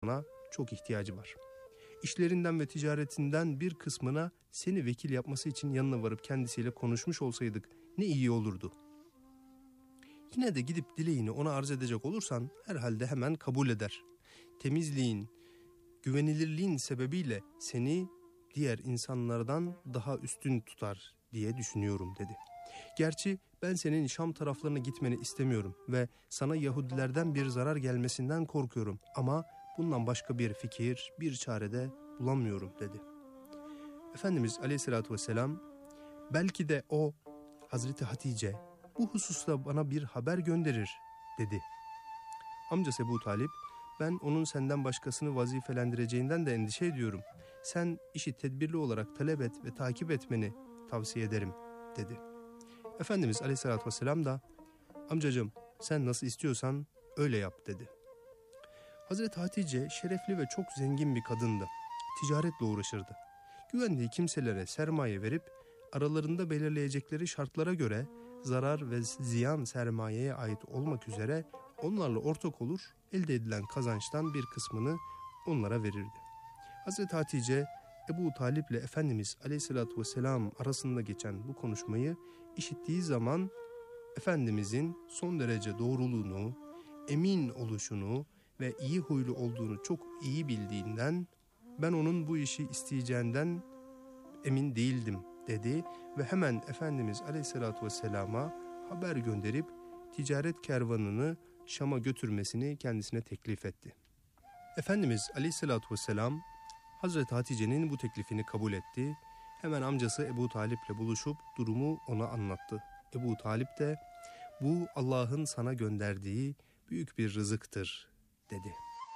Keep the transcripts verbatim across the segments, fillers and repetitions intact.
sana çok ihtiyacı var. İşlerinden ve ticaretinden bir kısmına seni vekil yapması için yanına varıp kendisiyle konuşmuş olsaydık ne iyi olurdu. Yine de gidip dileğini ona arz edecek olursan herhalde hemen kabul eder. Temizliğin, güvenilirliğin sebebiyle seni diğer insanlardan daha üstün tutar diye düşünüyorum dedi. Gerçi ben senin Şam taraflarına gitmeni istemiyorum ve sana Yahudilerden bir zarar gelmesinden korkuyorum ama bundan başka bir fikir, bir çare de bulamıyorum dedi. Efendimiz Aleyhisselatü Vesselam belki de o Hazreti Hatice bu hususta bana bir haber gönderir dedi. Amcası Ebu Talip ben onun senden başkasını vazifelendireceğinden de endişe ediyorum. Sen işi tedbirli olarak talep et ve takip etmeni tavsiye ederim dedi. Efendimiz Aleyhisselatü Vesselam da amcacığım sen nasıl istiyorsan öyle yap dedi. Hazreti Hatice şerefli ve çok zengin bir kadındı. Ticaretle uğraşırdı. Güvendiği kimselere sermaye verip aralarında belirleyecekleri şartlara göre zarar ve ziyan sermayeye ait olmak üzere onlarla ortak olur, elde edilen kazançtan bir kısmını onlara verirdi. Hazreti Hatice Ebu Talip ile Efendimiz Aleyhisselatü Vesselam arasında geçen bu konuşmayı işittiği zaman Efendimizin son derece doğruluğunu, emin oluşunu ve iyi huylu olduğunu çok iyi bildiğinden ben onun bu işi isteyeceğinden emin değildim dedi ve hemen Efendimiz Aleyhisselatü Vesselam'a haber gönderip ticaret kervanını Şam'a götürmesini kendisine teklif etti. Efendimiz Aleyhisselatü Vesselam Hazreti Hatice'nin bu teklifini kabul etti. Hemen amcası Ebu Talip'le buluşup durumu ona anlattı. Ebu Talip de bu Allah'ın sana gönderdiği büyük bir rızıktır dedi.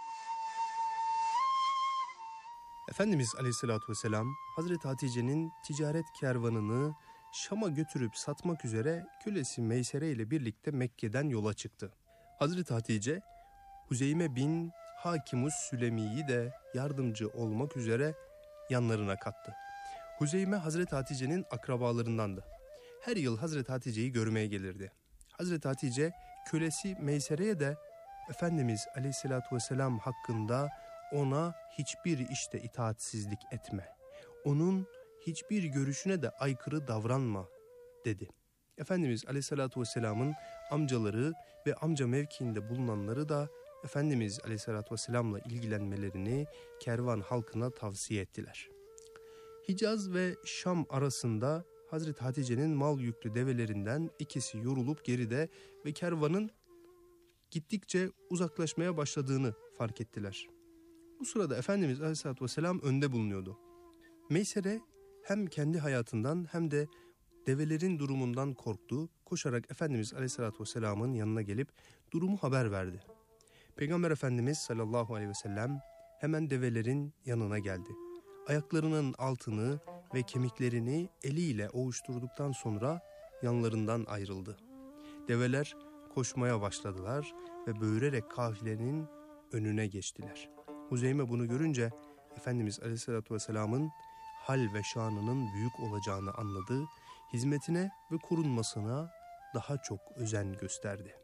Efendimiz Aleyhisselatü Vesselam Hazreti Hatice'nin ticaret kervanını Şam'a götürüp satmak üzere kölesi Meysere ile birlikte Mekke'den yola çıktı. Hazreti Hatice Huzeyme bin Hakimus Sülemi'yi de yardımcı olmak üzere yanlarına kattı. Huzeyme Hazreti Hatice'nin akrabalarındandı. Her yıl Hazreti Hatice'yi görmeye gelirdi. Hazreti Hatice kölesi Meysere'ye de Efendimiz Aleyhisselatü Vesselam hakkında ona hiçbir işte itaatsizlik etme, onun hiçbir görüşüne de aykırı davranma dedi. Efendimiz Aleyhisselatü Vesselam'ın amcaları ve amca mevkiinde bulunanları da Efendimiz Aleyhisselatü Vesselam'la ilgilenmelerini kervan halkına tavsiye ettiler. Hicaz ve Şam arasında Hazreti Hatice'nin mal yüklü develerinden ikisi yorulup geride ve kervanın gittikçe uzaklaşmaya başladığını fark ettiler. Bu sırada Efendimiz Aleyhisselatü Vesselam önde bulunuyordu. Meysere hem kendi hayatından hem de develerin durumundan korktu. Koşarak Efendimiz Aleyhisselatü Vesselam'ın yanına gelip durumu haber verdi. Peygamber Efendimiz sallallahu aleyhi ve sellem hemen develerin yanına geldi. Ayaklarının altını ve kemiklerini eliyle ovuşturduktan sonra yanlarından ayrıldı. Develer koşmaya başladılar ve böğürerek kafilenin önüne geçtiler. Huzeyme bunu görünce Efendimiz Aleyhisselatü Vesselam'ın hal ve şanının büyük olacağını anladı. Hizmetine ve korunmasına daha çok özen gösterdi.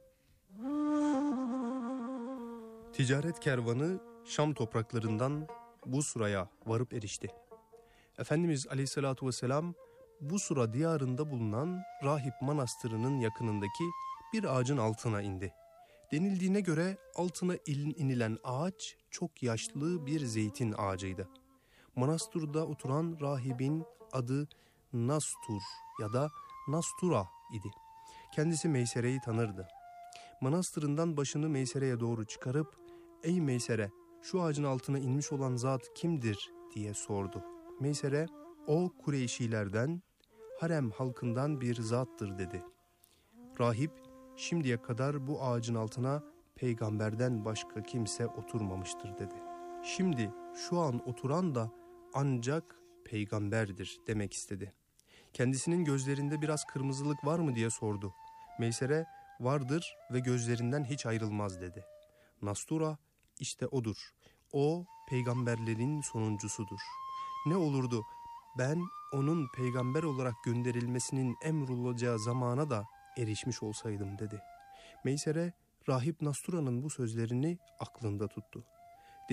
Ticaret kervanı Şam topraklarından Busra'ya varıp erişti. Efendimiz Aleyhisselatü Vesselam Busra diyarında bulunan Rahip Manastırı'nın yakınındaki bir ağacın altına indi. Denildiğine göre altına inilen ağaç çok yaşlı bir zeytin ağacıydı. Manastırda oturan rahibin adı Nastur ya da Nastura idi. Kendisi Meysere'yi tanırdı. Manastırından başını Meysere'ye doğru çıkarıp "Ey Meysere, şu ağacın altına inmiş olan zat kimdir?" diye sordu. Meysere, "O Kureyşilerden, harem halkından bir zattır" dedi. Rahip, "Şimdiye kadar bu ağacın altına peygamberden başka kimse oturmamıştır" dedi. "Şimdi şu an oturan da ancak peygamberdir" demek istedi. Kendisinin gözlerinde biraz kırmızılık var mı diye sordu. Meysere, "Vardır ve gözlerinden hiç ayrılmaz" dedi. Nastura, "İşte odur. O peygamberlerin sonuncusudur. Ne olurdu ben onun peygamber olarak gönderilmesinin emrolacağı zamana da erişmiş olsaydım" dedi. Meysere, Rahip Nastura'nın bu sözlerini aklında tuttu.